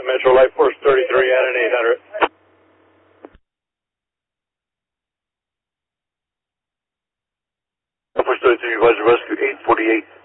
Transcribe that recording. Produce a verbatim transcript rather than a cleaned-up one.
Metro Life Force thirty-three at an eight hundred. Force thirty-three, Roger, rescue eight forty-eight.